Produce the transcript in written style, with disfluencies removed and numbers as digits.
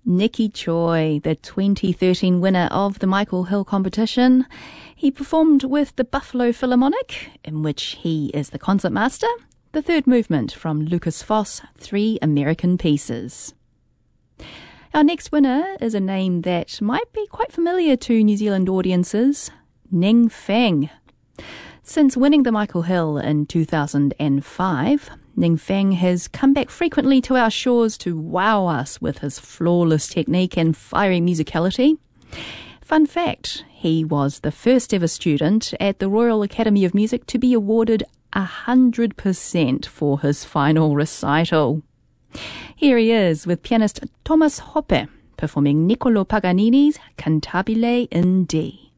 Nicky Choi, the 2013 winner of the Michael Hill competition. He performed with the Buffalo Philharmonic, in which he is the concertmaster, the third movement from Lukas Foss, Three American Pieces. Our next winner is a name that might be quite familiar to New Zealand audiences, Ning Feng. Since winning the Michael Hill in 2005, Ning Feng has come back frequently to our shores to wow us with his flawless technique and fiery musicality. Fun fact, he was the first ever student at the Royal Academy of Music to be awarded 100% for his final recital. Here he is with pianist Thomas Hoppe performing Niccolò Paganini's Cantabile in D.